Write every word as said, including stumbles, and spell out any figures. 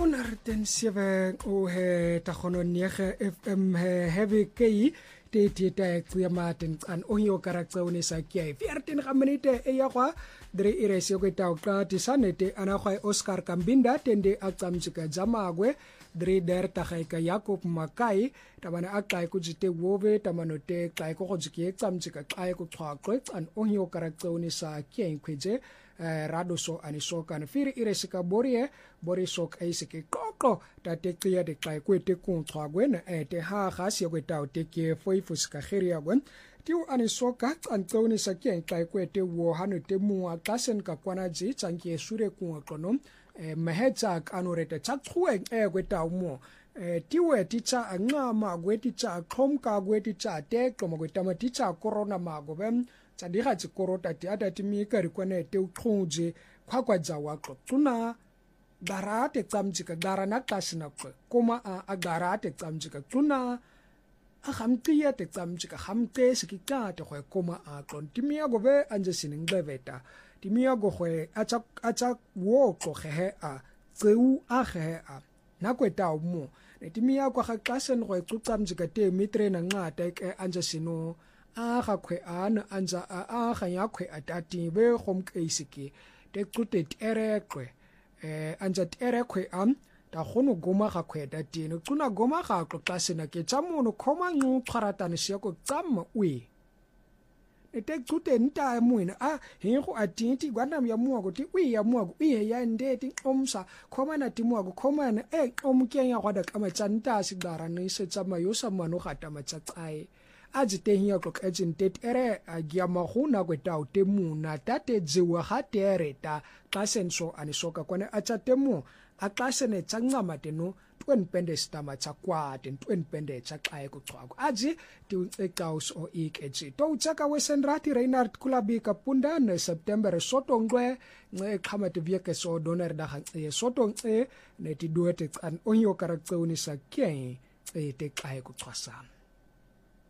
honderd zeven o he tagono nege F M he heavy kei te te te tsia maten an ohio karakter one sa kia veertien minute e ya kwa dre iresi ko ta ka tisanete ana kwa Oscar Kambinda tende atsamjika jamagwe dre der ta ka Jacob Makai tabana akai ku jite wove tamano te kai ko jike tsamjika kai ku thwaqwe an ohio karakter one sa kia inkweje rado so aniso kan firi iresika borie bori sok aisike koko ta te tia de kai kwete kun thwagwen e te ha ga se kweta te ke foi fuska kheria gwen tiu aniso ka antoni sakien kai kwete wo hanu te mu a klasen ka kwana ji chankie sure kun akonom e mehecha anorete chakhuwe e kweta mo e tiwe ticha angama gweticha khomka gweticha te koma kweta maticha corona magobem tsadira tsikorota ti ata ti mi ka ri kone te ukhonje khwakwa jawa xona garate tsamjika garana kasina kwe koma a garate tsamjika xona a gamtiya te tsamjika gamte sikika te kwe koma a xon ti mi go be anje siningbeveta ti mi go kwe acha acha wo xo he a tseu a he a nakweta mo ti mi go ga kasen go tsamjika te mitre na ngata ke anje sino a ga khwe ana anja a ga ya khwe atati be khomkeisiki te kutet erekwe eh anja erekwe am ta khono goma ga khwe datino tsuna goma ga qoqasena ke tsamono khoma ngu qharatane sheko tsamma we ete kute nta muina a hingo atinti gwanam ya muago ti we ya muago we ya ndeti omsa khoma na ti muago khoma na e omkenya gwada kama tsanta sigara ne se tsama yo samano gata matsatsai ajite hiya ko agent tet ere agia mahuna kweta utemu tate jiwa hatereta kasenso anisoka kwane achatemu akasene tsancama teno twen pende stama tsakwate twen pende tsaqaye kuchwako aji tiuncekaus o ikeji to utsaka wesenrati Reinhard Kulabi kapunda ne September sotongwe nge khamate vieke so doner da e sotongwe ne ti duete an onyo karakter unisa kye e te qaye kuchwasa